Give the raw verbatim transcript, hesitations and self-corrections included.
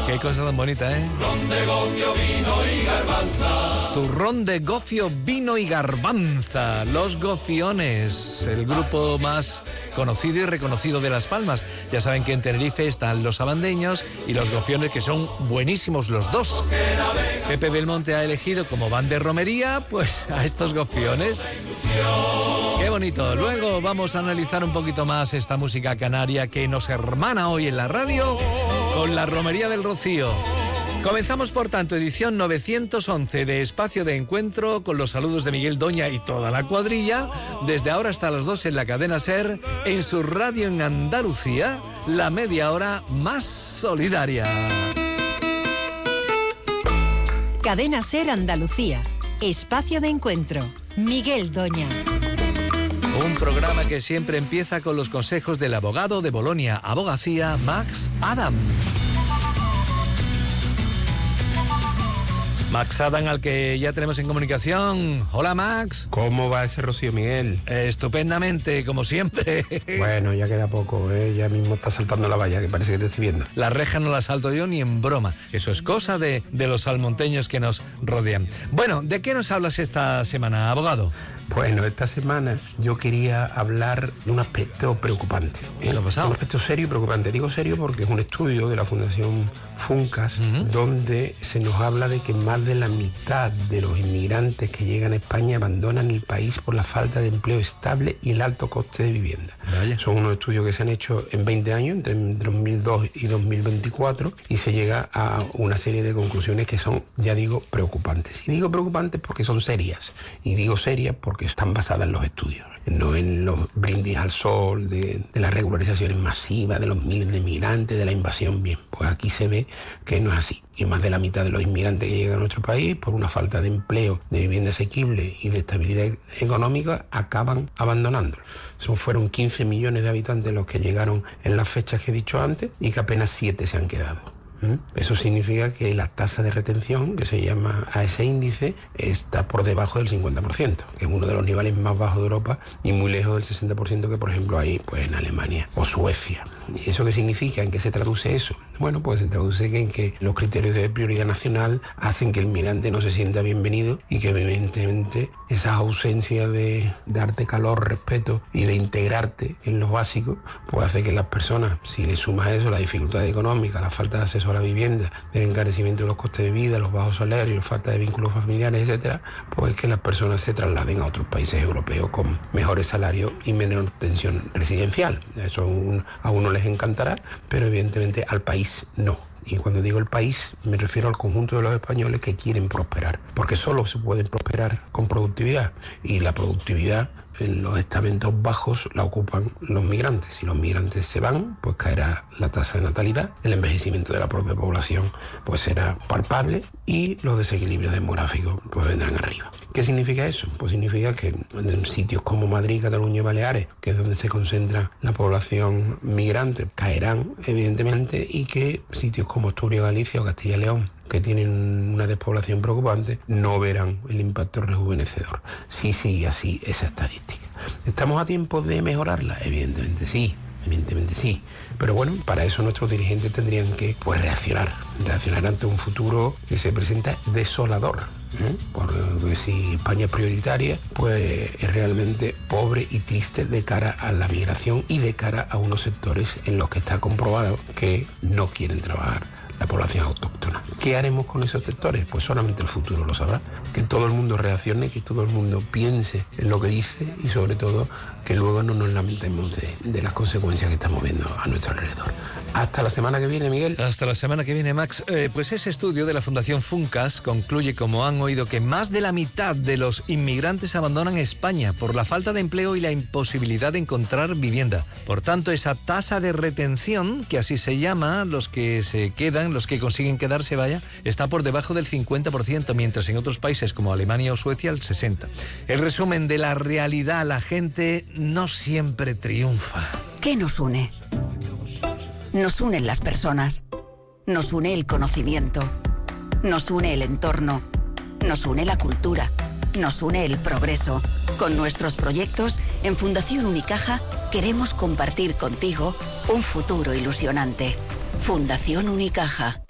Qué cosa tan bonita, ¿eh? Ron de gofio, vino y garbanza. Turrón de gofio, vino y garbanza. Los Gofiones, el grupo más conocido y reconocido de Las Palmas. Ya saben que en Tenerife están los abandeños y los Gofiones, que son buenísimos los dos. Pepe Belmonte ha elegido como van de romería, pues a estos Gofiones. Qué bonito. Luego vamos a analizar un poquito más esta música canaria que nos hermana hoy en la radio con la Romería del Rocío. Comenzamos, por tanto, edición novecientos once de Espacio de Encuentro, con los saludos de Miguel Doña y toda la cuadrilla, desde ahora hasta las dos en la cadena SER, en su radio en Andalucía, la media hora más solidaria. Cadena SER Andalucía, Espacio de Encuentro, Miguel Doña. Un programa que siempre empieza con los consejos del abogado de Bolonia Abogacía, Max Adam. Max Adam, al que ya tenemos en comunicación. Hola, Max. ¿Cómo va ese Rocío, Miguel? Eh, estupendamente, como siempre. Bueno, ya queda poco, ¿eh? Ya mismo está saltando la valla, que parece que te estoy viendo. La reja no la salto yo ni en broma. Eso es cosa de, de los salmonteños que nos rodean. Bueno, ¿de qué nos hablas esta semana, abogado? Bueno, esta semana yo quería hablar de un aspecto preocupante. ¿eh? ¿Qué ha pasado? Un aspecto serio y preocupante. Digo serio porque es un estudio de la Fundación Funcas, uh-huh. donde se nos habla de que más de la mitad de los inmigrantes que llegan a España abandonan el país por la falta de empleo estable y el alto coste de vivienda. Vaya. Son unos estudios que se han hecho en veinte años, entre dos mil dos y dos mil veinticuatro, y se llega a una serie de conclusiones que son, ya digo, preocupantes. Y digo preocupantes porque son serias, y digo serias porque están basadas en los estudios, no en los brindis al sol de, de las regularizaciones masivas, de los miles de inmigrantes, de la invasión. Bien, pues aquí se ve que no es así. Y más de la mitad de los inmigrantes que llegan a nuestro país, por una falta de empleo, de vivienda asequible y de estabilidad económica, acaban abandonándolo. Son, fueron quince millones de habitantes los que llegaron en las fechas que he dicho antes, y que apenas siete se han quedado. Eso significa que la tasa de retención, que se llama a ese índice, está por debajo del cincuenta por ciento, que es uno de los niveles más bajos de Europa y muy lejos del sesenta por ciento que, por ejemplo, hay pues, en Alemania o Suecia. ¿Y eso qué significa? ¿En qué se traduce eso? Bueno, pues se traduce en que los criterios de prioridad nacional hacen que el migrante no se sienta bienvenido, y que evidentemente esa ausencia de darte calor, respeto y de integrarte en lo básico, pues hace que las personas, si le sumas a eso la dificultad económica, la falta de acceso a la vivienda, el encarecimiento de los costes de vida, los bajos salarios, la falta de vínculos familiares, etcétera, pues que las personas se trasladen a otros países europeos con mejores salarios y menor tensión residencial. Eso a, un, a uno les encantará, pero evidentemente al país no. Y cuando digo el país, me refiero al conjunto de los españoles que quieren prosperar, porque solo se pueden prosperar con productividad, y la productividad en los estamentos bajos la ocupan los migrantes. Si los migrantes se van, pues caerá la tasa de natalidad, el envejecimiento de la propia población pues será palpable, y los desequilibrios demográficos pues vendrán arriba. ¿Qué significa eso? Pues significa que en sitios como Madrid, Cataluña y Baleares, que es donde se concentra la población migrante, caerán evidentemente, y que sitios como Asturias, Galicia o Castilla y León, que tienen una despoblación preocupante, no verán el impacto rejuvenecedor. Sí sigue así esa estadística. ¿Estamos a tiempo de mejorarla? Evidentemente sí. Evidentemente sí, pero bueno, para eso nuestros dirigentes tendrían que pues reaccionar, reaccionar ante un futuro que se presenta desolador, ¿eh? Porque si España es prioritaria, pues es realmente pobre y triste de cara a la migración y de cara a unos sectores en los que está comprobado que no quieren trabajar la población autóctona. ¿Qué haremos con esos sectores? Pues solamente el futuro lo sabrá. Que todo el mundo reaccione, que todo el mundo piense en lo que dice, y sobre todo que luego no nos lamentemos de, de las consecuencias que estamos viendo a nuestro alrededor. Hasta la semana que viene, Miguel. Hasta la semana que viene, Max. Eh, pues ese estudio de la Fundación Funcas concluye, como han oído, que más de la mitad de los inmigrantes abandonan España por la falta de empleo y la imposibilidad de encontrar vivienda. Por tanto, esa tasa de retención, que así se llama, los que se quedan, los que consiguen quedarse, vaya, está por debajo del cincuenta por ciento, mientras en otros países como Alemania o Suecia el sesenta por ciento. El resumen de la realidad, la gente no siempre triunfa. ¿Qué nos une? Nos unen las personas, nos une el conocimiento, nos une el entorno, nos une la cultura, nos une el progreso. Con nuestros proyectos, en Fundación Unicaja queremos compartir contigo un futuro ilusionante. Fundación Unicaja.